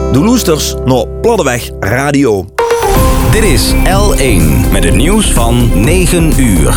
De luisters naar Platteweg Radio. Dit is L1 met het nieuws van 9 uur.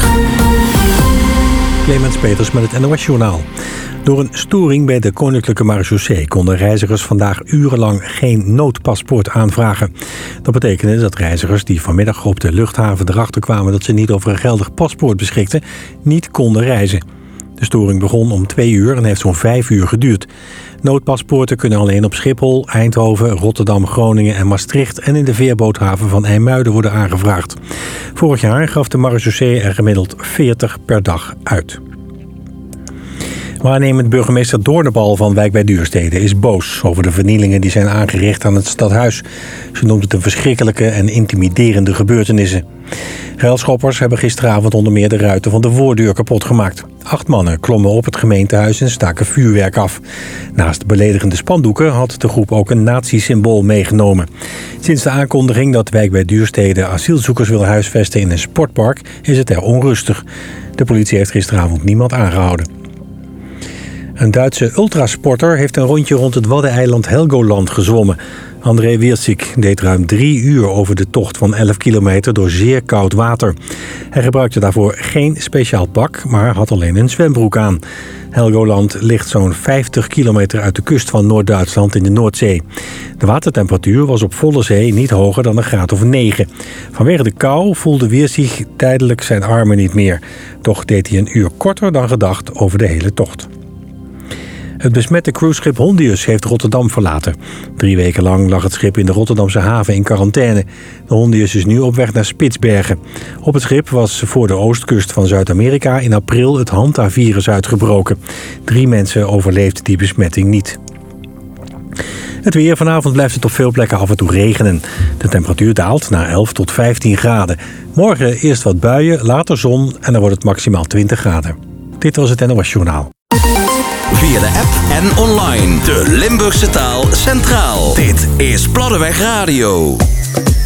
Clemens Peters met het NOS-journaal. Door een storing bij de Koninklijke Marechaussee konden reizigers vandaag urenlang geen noodpaspoort aanvragen. Dat betekende dat reizigers die vanmiddag op de luchthaven erachter kwamen dat ze niet over een geldig paspoort beschikten, niet konden reizen. De storing begon om 2 uur en heeft zo'n 5 uur geduurd. Noodpaspoorten kunnen alleen op Schiphol, Eindhoven, Rotterdam, Groningen en Maastricht en in de veerboothaven van IJmuiden worden aangevraagd. Vorig jaar gaf de Marechaussee er gemiddeld 40 per dag uit. Waarnemend burgemeester Doornbal van Wijk bij Duurstede is boos over de vernielingen die zijn aangericht aan het stadhuis. Ze noemt het een verschrikkelijke en intimiderende gebeurtenissen. Ruilschoppers hebben gisteravond onder meer de ruiten van de voordeur kapot gemaakt. 8 mannen klommen op het gemeentehuis en staken vuurwerk af. Naast beledigende spandoeken had de groep ook een nazi-symbool meegenomen. Sinds de aankondiging dat Wijk bij Duurstede asielzoekers wil huisvesten in een sportpark is het er onrustig. De politie heeft gisteravond niemand aangehouden. Een Duitse ultrasporter heeft een rondje rond het waddeneiland Helgoland gezwommen. André Wiersik deed ruim 3 uur over de tocht van 11 kilometer door zeer koud water. Hij gebruikte daarvoor geen speciaal pak, maar had alleen een zwembroek aan. Helgoland ligt zo'n 50 kilometer uit de kust van Noord-Duitsland in de Noordzee. De watertemperatuur was op volle zee niet hoger dan een graad of 9. Vanwege de kou voelde Wiersik tijdelijk zijn armen niet meer. Toch deed hij een uur korter dan gedacht over de hele tocht. Het besmette cruiseschip Hondius heeft Rotterdam verlaten. 3 weken lang lag het schip in de Rotterdamse haven in quarantaine. De Hondius is nu op weg naar Spitsbergen. Op het schip was voor de oostkust van Zuid-Amerika in april het Hanta-virus uitgebroken. 3 mensen overleefden die besmetting niet. Het weer. Vanavond blijft het op veel plekken af en toe regenen. De temperatuur daalt naar 11 tot 15 graden. Morgen eerst wat buien, later zon en dan wordt het maximaal 20 graden. Dit was het NOS Journaal. Via de app en online. De Limburgse taal centraal. Dit is Platteweg Radio.